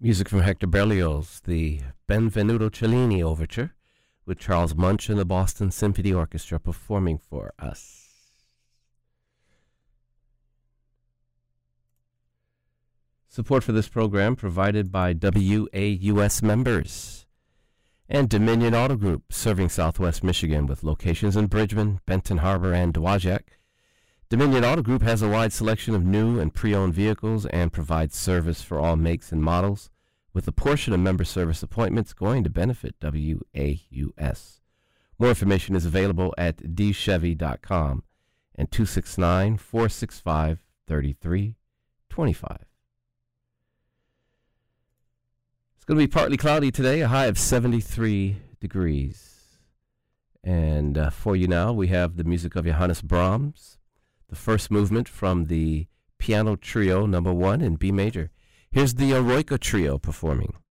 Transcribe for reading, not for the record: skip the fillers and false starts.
Music from Hector Berlioz, the Benvenuto Cellini Overture, with Charles Munch and the Boston Symphony Orchestra performing for us. Support for this program provided by WAUS members and Dominion Auto Group, serving Southwest Michigan with locations in Bridgman, Benton Harbor, and Dowagiac. Dominion Auto Group has a wide selection of new and pre-owned vehicles and provides service for all makes and models, with a portion of member service appointments going to benefit WAUS. More information is available at dchevy.com and 269-465-3325. It's going to be partly cloudy today, a high of 73 degrees. And for you now, we have the music of Johannes Brahms, the first movement from the Piano Trio No. 1 in B major. Here's the Eroica Trio performing.